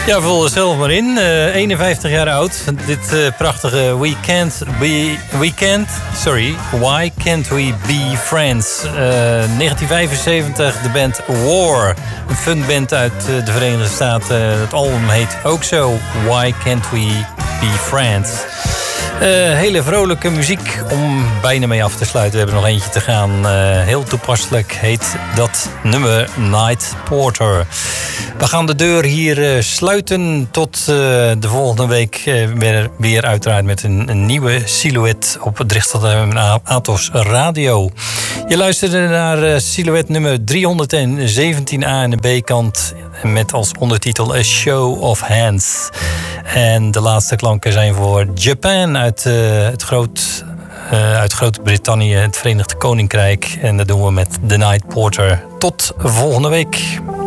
Ja, vul er zelf maar in. 51 jaar oud. Dit prachtige Why Can't We Be Friends? 1975, de band War. Een funkband uit de Verenigde Staten. Het album heet ook zo. Why Can't We Be Friends? Hele vrolijke muziek om bijna mee af te sluiten. We hebben nog eentje te gaan. Heel toepasselijk heet dat nummer Night Porter. We gaan de deur hier sluiten tot de volgende week. Weer uiteraard met een nieuwe silhouet op het Drichterden Athos Radio. Je luisterde naar silhouet nummer 317A aan de B-kant. Met als ondertitel A Show of Hands. En de laatste klanken zijn voor Japan uit Groot-Brittannië, het Verenigd Koninkrijk. En dat doen we met The Night Porter. Tot volgende week.